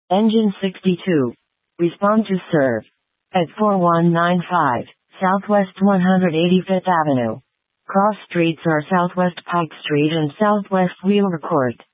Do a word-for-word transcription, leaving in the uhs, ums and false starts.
Engine sixty-two. Respond to serve. At four one nine five, Southwest one hundred eighty-fifth Avenue. Cross streets are Southwest Pike Street and Southwest Wheeler Court.